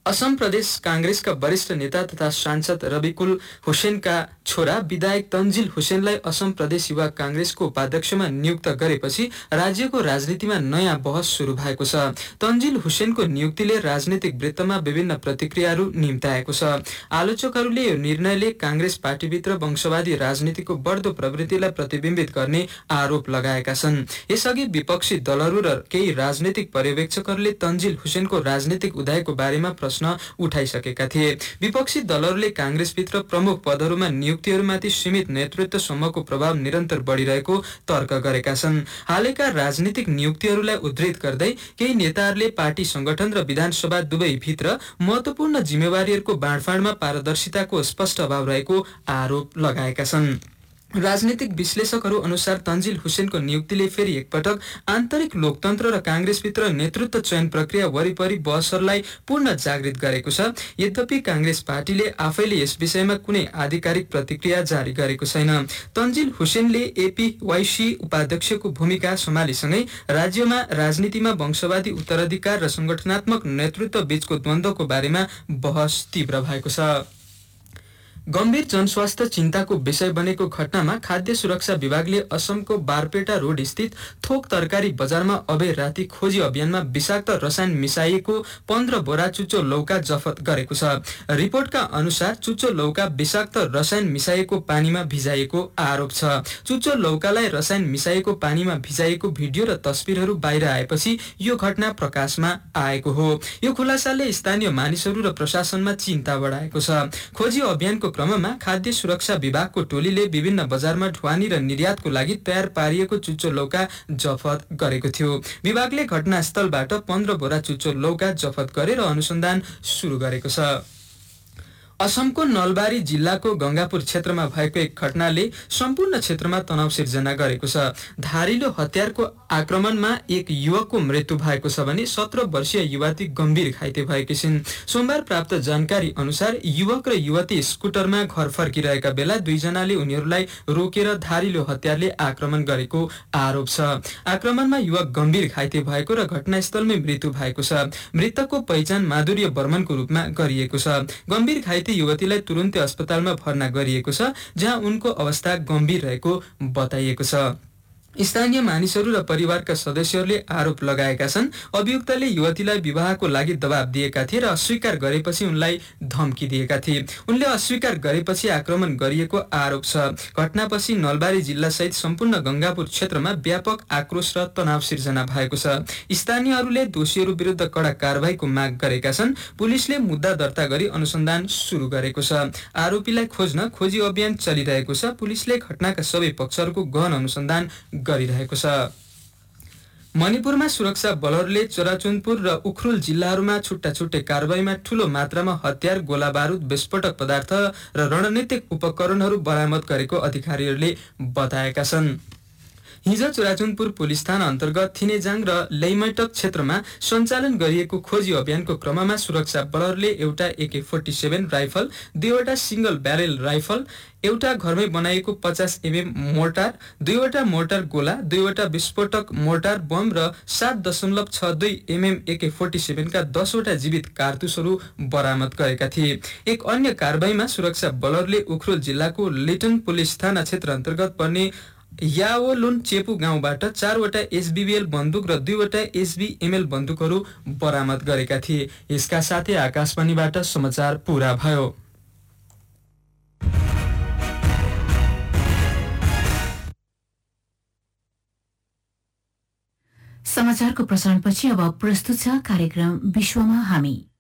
असम प्रदेश कांग्रेसका वरिष्ठ नेता तथा सांसद रबिकुल हुसेनका छोरा विधायक तन्जिल हुसेनलाई असम प्रदेश युवा कांग्रेसको उपाध्यक्षमा नियुक्त गरेपछि राज्यको राजनीतिमा नयाँ बहस सुरु भएको छ। तन्जिल हुसेनको नियुक्तिले राजनीतिक वृत्तमा विभिन्न प्रतिक्रियाहरू निम्ताएको छ। आलोचकहरूले यो निर्णयले कांग्रेस पार्टीभित्र वंशवादी राजनीतिको बढ्दो प्रवृत्तिलाई प्रतिबिम्बित गर्ने आरोप लगाएका छन्। यसअघि विपक्षी दलहरू र केही राजनीतिक पर्यवेक्षकहरूले तन्जिल हुसेनको राजनीतिक उदायको बारेमा प्रश्न उठाइसकेका थिए। विपक्षी दलहरूले कांग्रेसभित्र प्रमुख पदहरूमा नियुक्तिहरूमाथि सीमित नेतृत्वसम्मको प्रभाव निरन्तर बढिरहेको तर्क गरेका छन्। हालैका राजनीतिक नियुक्तिहरूलाई उद्धृत गर्दै केही नेताहरूले पार्टी संगठन र विधानसभा दुवैभित्र महत्वपूर्ण जिम्मेवारीहरूको बाँडफाँडमा पारदर्शिताको स्पष्ट अभाव रहेको आरोप लगाएका छन्। राजनीतिक विश्लेषकहरू अनुसार तन्जिल हुसेनको नियुक्तिले फेरि एकपटक आन्तरिक लोकतन्त्र र कांग्रेसभित्र नेतृत्व चयन प्रक्रिया वरिपरि बहसहरूलाई पुनः जागृत गरेको छ। यद्यपि कांग्रेस पार्टीले आफैले यस विषयमा कुनै आधिकारिक प्रतिक्रिया जारी गरेको छैन। तन्जिल हुसेनले एपीवाईसी उपाध्यक्षको भूमिका सम्हालेसँगै राज्यमा राजनीतिमा वंशवादी उत्तराधिकार र संगठनात्मक नेतृत्व बीचको द्वन्द्वको बारेमा बहस तीव्र भएको छ। गम्भीर जनस्वास्थ्य चिन्ताको विषय बनेको घटनामा खाद्य सुरक्षा विभागले असमको बारपेटा रोड स्थित थोक तरकारी बजारमा अबेर राति खोजी अभियानमा विषाक्त रसायन मिसाइएको 15 बोरा चुच्चो लौका जफत गरेको छ। रिपोर्टका अनुसार चुच्चो लौका विषाक्त रसायन मिसाइएको पानीमा भिजाइएको आरोप छ। चुच्चो लौकालाई रसायन मिसाइएको पानीमा भिजाइएको भिडियो र तस्बिरहरू बाहिर आएपछि यो घटना प्रकाशमा आएको हो। यो खुलासाले स्थानीय मानिसहरू र प्रशासनमा चिन्ता बढाएको छ। खोजी अभियानको क्रममा खाद्य सुरक्षा विभागको टोलीले विभिन्न बजारमा ढुवानी र निर्यातको लागि तयार पारिएको चुच्चो लौका जफत गरेको थियो। विभागले घटनास्थलबाट 15 बोरा चुच्चो लौका जफत गरेर अनुसन्धान सुरु गरेको छ। असमको नलबारी जिल्लाको गंगापुर क्षेत्रमा भएको एक घटनाले सम्पूर्ण क्षेत्रमा तनाव सिर्जना गरेको छ। धारिलो हतियारको आक्रमणमा एक युवकको मृत्यु भएको छ भने 17 वर्षीय युवती गम्भीर घाइते भएकी छिन्। सोमबार प्राप्त जानकारी अनुसार युवक र युवती स्कुटरमा घर फर्किरहेका बेला दुईजनाले उनीहरूलाई रोकेर धारिलो हतियारले आक्रमण गरेको आरोप छ। आक्रमणमा युवक गम्भीर घाइते भएको र घटनास्थलमै मृत्यु भएको छ। मृतकको पहिचान माधुर्य बर्मनको रूपमा गरिएको छ। गम्भीर घाइते युवतीलाई तुरुन्तै अस्पतालमा भर्ना गरिएको छ, जहाँ उनको अवस्था गम्भीर रहेको बताइएको छ। स्थानीय मानिसहरू र परिवारका सदस्यहरूले आरोप लगाएका छन् अभियुक्तले युवतीलाई विवाहको लागि दबाब दिएका थिए र अस्वीकार गरेपछि उनलाई धम्की दिएका थिए। उनले अस्वीकार गरेपछि आक्रमण गरिएको आरोप छ। घटनापछि नलबारी जिल्ला सहित सम्पूर्ण गंगापुर क्षेत्रमा व्यापक आक्रोश र तनाव सिर्जना भएको छ। स्थानीयहरूले दोषीहरू विरुद्ध कड़ा कारबाहीको माग गरेका छन्। पुलिसले मुद्दा दर्ता गरी अनुसन्धान सुरु गरेको छ। आरोपीलाई खोज्न खोजी अभियान चलिरहेको छ। पुलिसले घटनाका सबै पक्षहरूको गहन अनुसन्धान गरिरहेको छ। मणिपुरमा सुरक्षा बलहरूले चराचुनपुर र उखरुल जिल्लाहरूमा छुट्टा छुट्टै कारबाहीमा ठूलो मात्रामा हतियार, गोला बारुद, विस्फोटक पदार्थ र रणनीतिक उपकरणहरू बरामद गरेको अधिकारीहरूले बताएका छन्। हिजो चुराचुनपुर पुलिस थाना अन्तर्गत थिनेजाङ र लैमैटक क्षेत्रमा सञ्चालन गरिएको खोजी अभियानको क्रममा सुरक्षा बलहरूले एउटा AK-47 rifle, 2वटा single barrel rifle, एउटा घरमै बनाइएको 50 mm मोर्टार, 2वटा मोर्टार गोला, 2वटा विस्फोटक मोर्टार बम र 7.62 mm AK-47 का 10वटा जीवित कारतुसहरू बरामद गरेका थिए। एक अन्य कारबाहीमा सुरक्षा बलहरूले उखरुल जिल्लाको लिटन पुलिस थाना क्षेत्र अन्तर्गत पर्ने यावोलुन चेपु गाउँबाट 4वटा SBBL बन्दुक र 2वटा SBML बन्दुकहरू बरामद गरेका थिए। यसका साथै आकाशवाणीबाट समाचार पूरा भयो। समाचारको प्रसारणपछि अब प्रस्तुत छ कार्यक्रम विश्वमा हामी।